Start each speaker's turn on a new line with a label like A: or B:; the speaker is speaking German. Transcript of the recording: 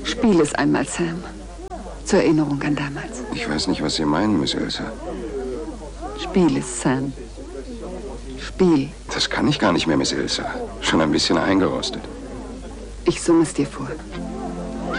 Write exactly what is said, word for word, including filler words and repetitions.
A: Spiel es einmal, Sam. Zur Erinnerung an damals.
B: Ich weiß nicht, was Sie meinen, Miss Ilse.
A: Spiel es, Sam. Spiel.
B: Das kann ich gar nicht mehr, Miss Ilse. Schon ein bisschen eingerostet.
A: Ich summe es dir vor.